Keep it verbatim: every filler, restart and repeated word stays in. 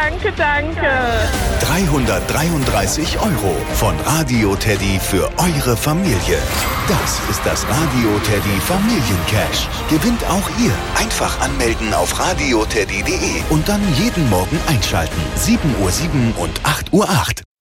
danke, danke. dreihundertdreiunddreißig Euro von Radio Teddy für eure Familie. Das ist das Radio Teddy Familiencash. Gewinnt auch ihr. Einfach anmelden auf radioteddy punkt de und dann jeden Morgen einschalten. sieben Uhr sieben und acht Uhr acht.